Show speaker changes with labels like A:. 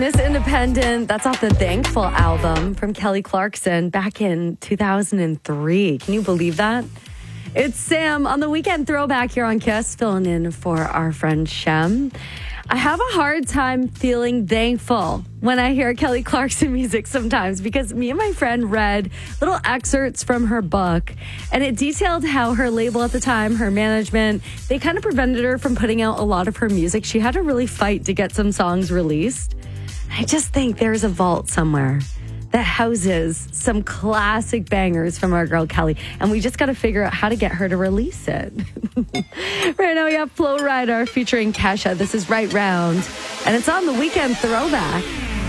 A: Miss Independent, that's off the Thankful album from Kelly Clarkson back in 2003. Can you believe that? It's Sam on the Weekend Throwback here on Kiss, filling in for our friend Shem. I have a hard time feeling thankful when I hear Kelly Clarkson music sometimes because me and my friend read little excerpts from her book, and it detailed how her label at the time, her management, they kind of prevented her from putting out a lot of her music. She had to really fight to get some songs released. I just think there's a vault somewhere that houses some classic bangers from our girl Kelly, and we just got to figure out how to get her to release it. Right now we have Flo Rida featuring Kesha. This is Right Round, and it's on the Weekend Throwback.